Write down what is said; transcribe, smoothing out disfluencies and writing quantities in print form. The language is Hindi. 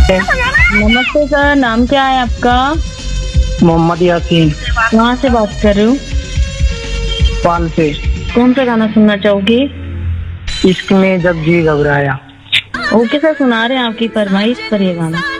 नमस्ते सर, नाम क्या है आपका? मोहम्मद यासीन। कहाँ से बात कर रहे हो? पाल से। कौन सा गाना सुनना चाहोगे? इश्क में जब जी घबराया। ओके सर, सुना रहे हैं आपकी फरमाइश पर ये गाना।